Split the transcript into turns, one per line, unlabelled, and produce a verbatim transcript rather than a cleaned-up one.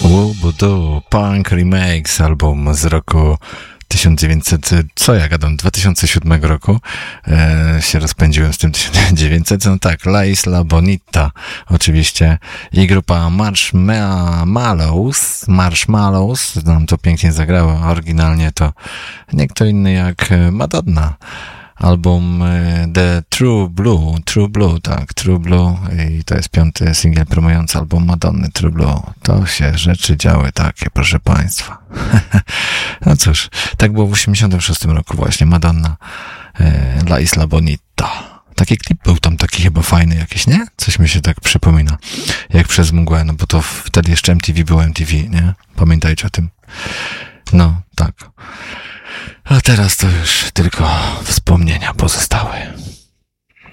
Łubudu, Punk Remakes, album z roku tysiąc dziewięćset, co ja gadam, dwa tysiące siódmego roku e, się rozpędziłem z tym tysiąc dziewięćset, no tak, La Isla Bonita oczywiście i grupa Marshmallows, Marshmallows, nam to pięknie zagrała, oryginalnie to nie kto inny jak Madonna. Album The True Blue, True Blue, tak, True Blue i to jest piąty singiel promujący album Madonny, True Blue. To się rzeczy działy takie, proszę państwa. No cóż, tak było w osiemdziesiątym szóstym roku właśnie, Madonna, e, La Isla Bonita. Taki klip był tam taki chyba fajny jakiś, nie? Coś mi się tak przypomina, jak przez mgłę, no bo to wtedy jeszcze M T V był M T V, nie? Pamiętajcie o tym. No, tak. A teraz to już tylko wspomnienia pozostały.